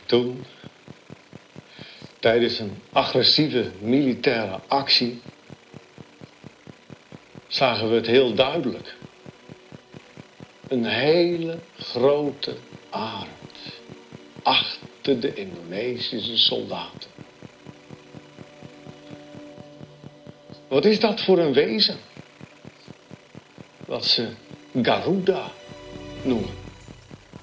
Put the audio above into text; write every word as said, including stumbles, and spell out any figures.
Toen, tijdens een agressieve militaire actie, zagen we het heel duidelijk. Een hele grote arend achter de Indonesische soldaten. Wat is dat voor een wezen? Wat ze Garuda noemen.